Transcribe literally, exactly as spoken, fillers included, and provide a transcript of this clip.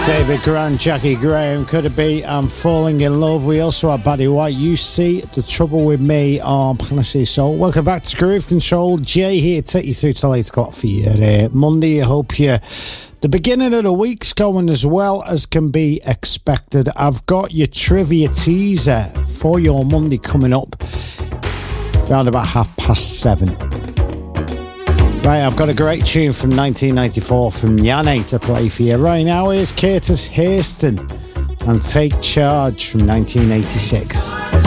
David Grant, Jackie Graham, Could It Be, I'm Falling in Love. We also have Buddy White, You See The Trouble With Me on Panacea Soul. Welcome back to Groove Control. Jay here to take you through till eight o'clock for your uh, Monday. I hope you the beginning of the week's going as well as can be expected. I've got your trivia teaser for your Monday coming up around about half past seven. Right, I've got a great tune from nineteen ninety-four from Yanni to play for you. Right now, here's Curtis Hairston and Take Charge from nineteen eighty-six.